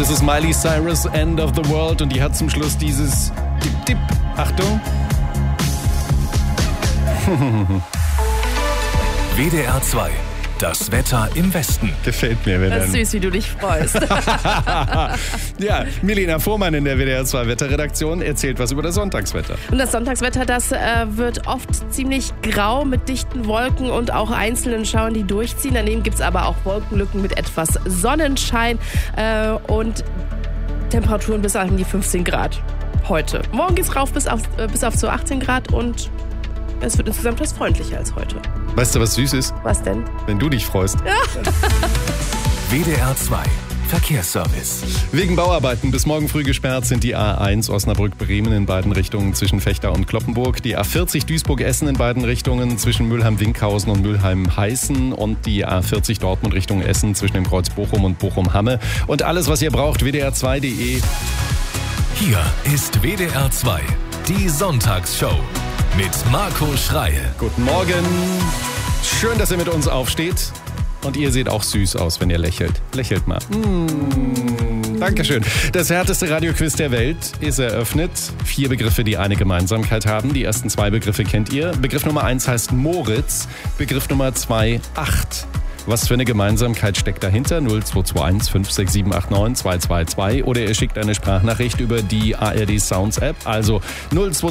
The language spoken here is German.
Das ist Miley Cyrus, End of the World, und die hat zum Schluss dieses Tipp-Tipp. Achtung. WDR 2. Das Wetter im Westen. Gefällt mir. Das ist süß, wie du dich freust. Ja, Milena Fuhrmann in der WDR 2 Wetterredaktion erzählt was über das Sonntagswetter. Und das Sonntagswetter, das wird oft ziemlich grau mit dichten Wolken und auch einzelnen Schauern, die durchziehen. Daneben gibt es aber auch Wolkenlücken mit etwas Sonnenschein und Temperaturen bis an die 15 Grad heute. Morgen geht es rauf bis auf so 18 Grad und es wird insgesamt etwas freundlicher als heute. Weißt du, was süß ist? Was denn? Wenn du dich freust. Ja. WDR 2. Verkehrsservice. Wegen Bauarbeiten bis morgen früh gesperrt sind die A1 Osnabrück-Bremen in beiden Richtungen zwischen Vechta und Cloppenburg, die A40 Duisburg-Essen in beiden Richtungen zwischen Mülheim-Winkhausen und Mülheim-Heißen und die A40 Dortmund Richtung Essen zwischen dem Kreuz Bochum und Bochum-Hamme. Und alles, was ihr braucht, wdr2.de. Hier ist WDR 2. Die Sonntagsshow mit Marco Schreil. Guten Morgen. Schön, dass ihr mit uns aufsteht. Und ihr seht auch süß aus, wenn ihr lächelt. Lächelt mal. Dankeschön. Das härteste Radioquiz der Welt ist eröffnet. 4 Begriffe, die eine Gemeinsamkeit haben. Die ersten 2 Begriffe kennt ihr. Begriff Nummer 1 heißt Moritz. Begriff Nummer 2 8. Was für eine Gemeinsamkeit steckt dahinter? 0221 56789 222 oder ihr schickt eine Sprachnachricht über die ARD Sounds App. Also 0221